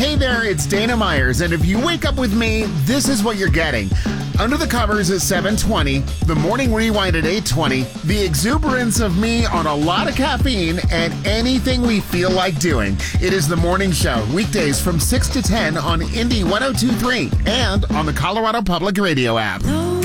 Hey there, it's Dana Myers, and if you wake up with me, this is what you're getting. Under the Covers at 7:20, the Morning Rewind at 8:20, the exuberance of me on a lot of caffeine, and anything we feel like doing. It is the morning show, weekdays from 6 to 10 on Indie 102.3 and on the Colorado Public Radio app.